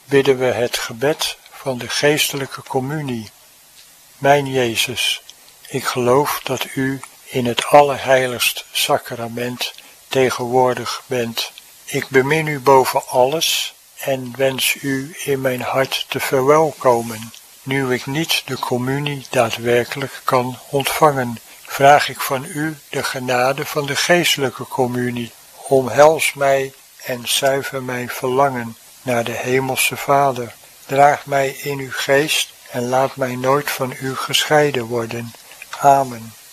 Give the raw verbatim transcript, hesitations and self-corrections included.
bidden we het gebed van de geestelijke communie. Mijn Jezus, ik geloof dat u in het allerheiligst sacrament tegenwoordig bent. Ik bemin u boven alles en wens u in mijn hart te verwelkomen. Nu ik niet de communie daadwerkelijk kan ontvangen, vraag ik van u de genade van de geestelijke communie. Omhels mij en zuiver mijn verlangen naar de hemelse Vader. Draag mij in uw geest en laat mij nooit van u gescheiden worden. Amen.